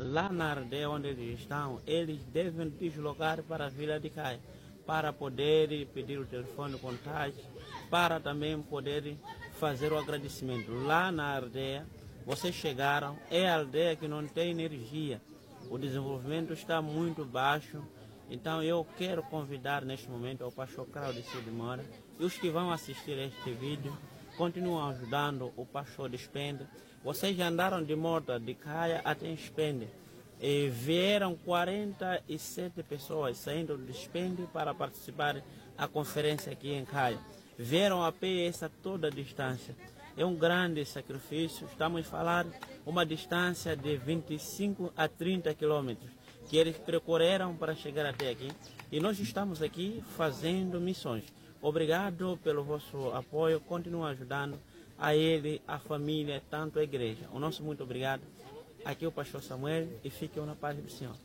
lá na aldeia onde eles estão, eles devem deslocar para a Vila de Caia, para poder pedir o telefone contato, para também poder fazer o agradecimento. Lá na aldeia, vocês chegaram, é a aldeia que não tem energia, o desenvolvimento está muito baixo, então eu quero convidar neste momento o pastor Claudecir de Moura e os que vão assistir este vídeo, continuam ajudando o pastor de Spende. Vocês já andaram de moto de Caia até Spende. E vieram 47 pessoas saindo do Spende para participar da conferência aqui em Caia. Vieram a pé essa toda a distância. É um grande sacrifício. Estamos a falar uma distância de 25 a 30 quilômetros que eles percorreram para chegar até aqui. E nós estamos aqui fazendo missões. Obrigado pelo vosso apoio. Continuem ajudando a ele, a família, tanto a igreja. O nosso muito obrigado. Aqui é o pastor Samuel e fiquem na paz do Senhor.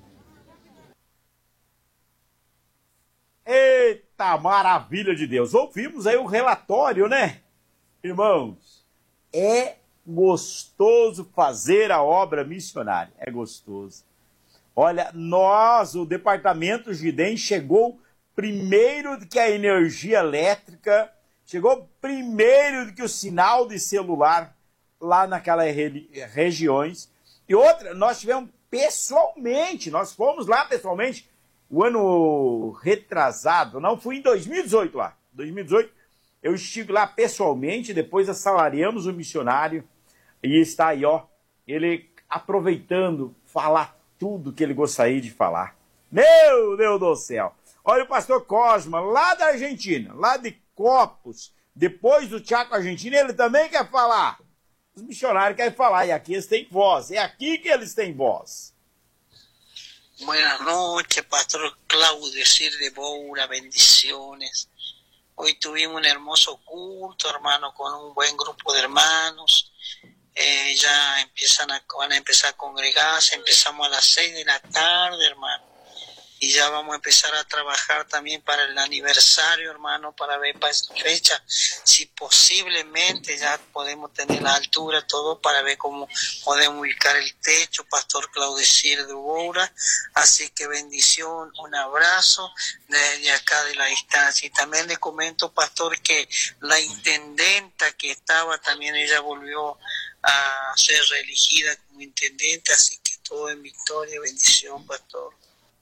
Eita maravilha de Deus! Ouvimos aí o relatório, né? Irmãos, é gostoso fazer a obra missionária. É gostoso. Olha, o departamento Gidem chegou primeiro do que a energia elétrica, chegou primeiro do que o sinal de celular lá naquelas regiões. E outra, nós tivemos pessoalmente, nós fomos lá pessoalmente, o ano retrasado, não, fui em 2018 lá. 2018 eu estive lá pessoalmente, depois assalariamos o missionário e está aí, ó, ele aproveitando falar tudo que ele gostaria de falar. Meu Deus do céu! Olha o pastor Cosma, lá da Argentina, lá de Copos, depois do Chaco Argentina, ele também quer falar. Os missionários querem falar, e aqui eles têm voz, é aqui que eles têm voz. Buenas noches, pastor Claudecir de Moura, bendiciones. Hoy tuvimos un hermoso culto, hermano, con un buen grupo de hermanos. Ya van a empezar a congregarse, empezamos a las 6 de la tarde, hermano. Y ya vamos a empezar a trabajar también para el aniversario, hermano, para ver para esa fecha, si posiblemente ya podemos tener la altura, todo, para ver cómo podemos ubicar el techo, pastor Claudecir de Moura. Así que bendición, un abrazo desde acá de la distancia. Y también le comento, pastor, que la intendenta que estaba, también ella volvió a ser reelegida como intendente, así que todo en victoria, bendición, pastor.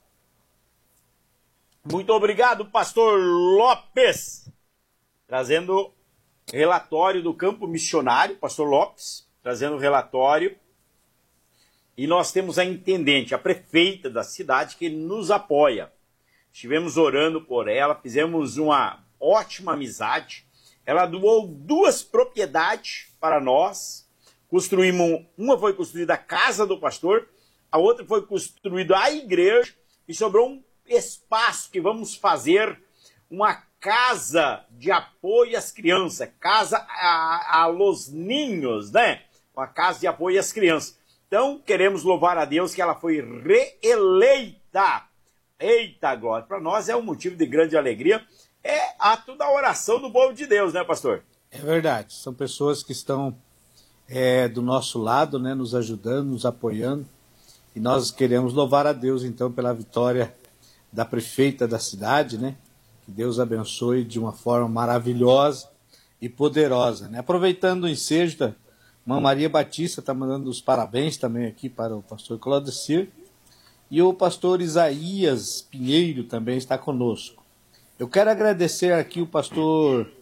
Muito obrigado, pastor Lopes, trazendo relatório do campo missionário, pastor Lopes, trazendo relatório. E nós temos a intendente, a prefeita da cidade, que nos apoia. Estivemos orando por ela, fizemos uma ótima amizade. Ela doou 2 propriedades para nós. Uma foi construída a casa do pastor, a outra foi construída a igreja e sobrou um espaço que vamos fazer uma casa de apoio às crianças, casa a los ninhos, né? Uma casa de apoio às crianças. Então, queremos louvar a Deus que ela foi reeleita. Eita glória! Para nós é um motivo de grande alegria. É ato da oração do povo de Deus, né, pastor? É verdade. São pessoas que estão do nosso lado, né, nos ajudando, nos apoiando. E nós queremos louvar a Deus, então, pela vitória da prefeita da cidade, né? Que Deus abençoe de uma forma maravilhosa e poderosa, né? Aproveitando o ensejo da Mãe Maria Batista, está mandando os parabéns também aqui para o pastor Claudecir, e o pastor Isaías Pinheiro também está conosco. Eu quero agradecer aqui o pastor,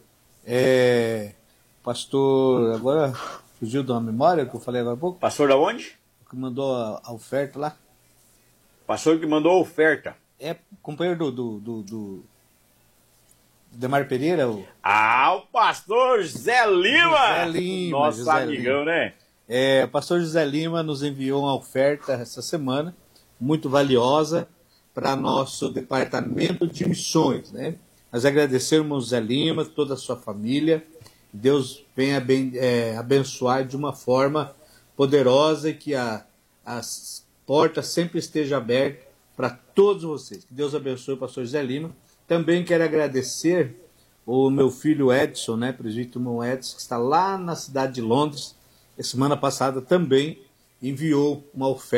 agora fugiu de uma memória que eu falei agora há pouco. Pastor da onde? Que mandou a oferta lá. Pastor que mandou a oferta. É companheiro do Demar Pereira? O pastor José Lima! José Lima, nosso José amigão, Lima. Né? O pastor José Lima nos enviou uma oferta essa semana, muito valiosa, para nosso departamento de missões, né? Nós agradecemos o José Lima, toda a sua família. Deus venha abençoar de uma forma poderosa e que as portas sempre estejam abertas para todos vocês. Que Deus abençoe o pastor José Lima. Também quero agradecer o meu filho Edson, né, presbítero irmão Edson, que está lá na cidade de Londres. A semana passada também enviou uma oferta